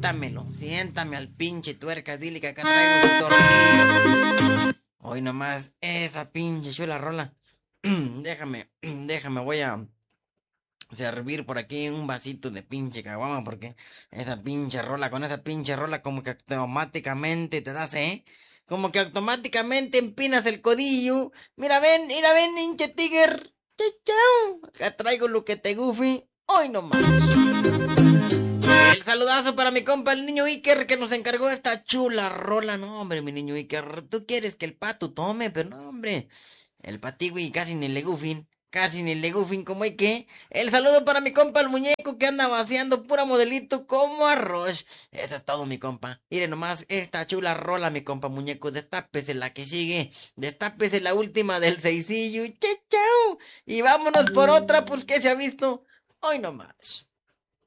siéntame al pinche tuercas, dile que acá traigo su tortilla. Hoy nomás, esa pinche chula rola. Déjame, voy a servir por aquí un vasito de pinche caguama porque esa pinche rola, con esa pinche rola como que automáticamente te das, como que automáticamente empinas el codillo. Mira, ven, hinche tiger. Chau, chau. Acá traigo lo que te gufi. Hoy nomás. El saludazo para mi compa, el niño Iker, que nos encargó esta chula rola. No, hombre, mi niño Iker, tú quieres que el pato tome, pero no, hombre. El patigüi casi ni le gufin. Casi ni le gufin, como hay que. El saludo para mi compa, el muñeco, que anda vaciando pura modelito como arroz. Eso es todo, mi compa. Mire nomás esta chula rola, mi compa muñeco. Destápese la que sigue. Destápese la última del seisillo. Chau, chau. Y vámonos por otra, pues que se ha visto. Hoy nomás.